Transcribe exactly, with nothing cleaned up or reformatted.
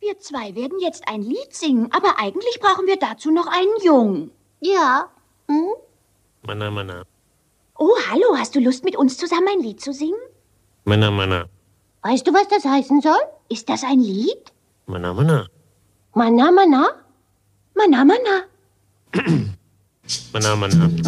Wir zwei werden jetzt ein Lied singen, aber eigentlich brauchen wir dazu noch einen Jungen. Ja. Hm? Mana, mana. Oh, hallo, hast du Lust, mit uns zusammen ein Lied zu singen? Mana, mana. Weißt du, was das heißen soll? Ist das ein Lied? Mana, mana. Mana, mana? Mana, mana. Mana, mana.